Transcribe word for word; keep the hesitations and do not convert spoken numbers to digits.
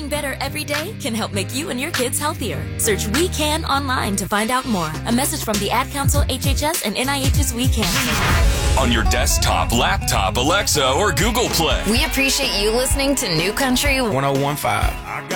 eating better every day can help make you and your kids healthier. Search We Can online to find out more. A message from the Ad Council, H H S, and N I H's We Can. On your desktop, laptop, Alexa, or Google Play. We appreciate you listening to New Country one oh one point five.